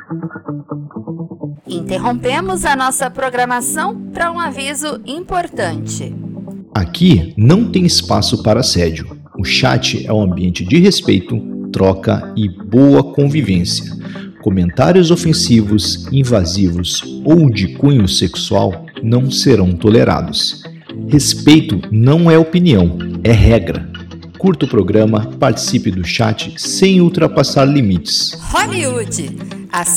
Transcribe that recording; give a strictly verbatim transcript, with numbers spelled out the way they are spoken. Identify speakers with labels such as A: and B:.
A: Interrompemos a nossa programação para um aviso importante.
B: Aqui não tem espaço para assédio. O chat é um ambiente de respeito, troca e boa convivência. Comentários ofensivos, invasivos ou de cunho sexual não serão tolerados. Respeito não é opinião, é regra. Curta o programa, participe do chat sem ultrapassar limites.
A: Hollywood!